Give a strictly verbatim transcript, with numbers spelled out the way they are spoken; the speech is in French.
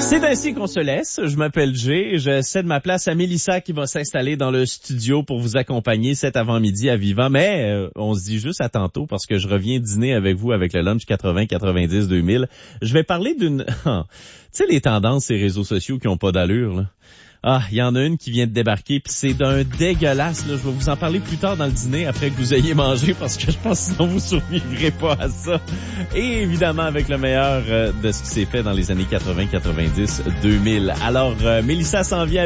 C'est ainsi qu'on se laisse. Je m'appelle Jay et je cède ma place à Mélissa qui va s'installer dans le studio pour vous accompagner cet avant-midi à Vivant. Mais euh, on se dit juste à tantôt parce que je reviens dîner avec vous avec le lunch quatre-vingts quatre-vingt-dix deux mille. Je vais parler d'une... tu sais, les tendances et réseaux sociaux qui ont pas d'allure, là. Ah, il y en a une qui vient de débarquer, puis c'est d'un dégueulasse, là. Je vais vous en parler plus tard dans le dîner, après que vous ayez mangé, parce que je pense que sinon vous survivrez pas à ça. Et évidemment, avec le meilleur euh, de ce qui s'est fait dans les années quatre-vingts quatre-vingt-dix deux mille. Alors, euh, Mélissa s'en vient